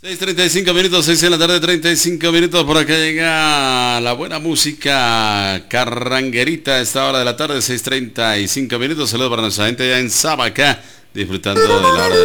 6:35 minutos, 6 de la tarde, 35 minutos. Por acá llega la buena música carranguerita a esta hora de la tarde, 6:35 minutos. Saludos para nuestra gente ya en Sabacá, disfrutando de la hora de